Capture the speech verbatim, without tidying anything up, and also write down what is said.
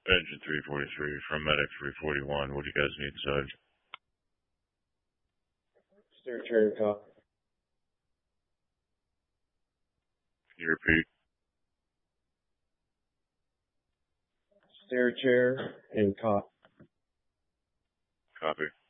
Engine three forty-three from Medic three forty-one. What do you guys need, Sarge? Stair chair and cot. Can you repeat? Stair chair and cot. Copy.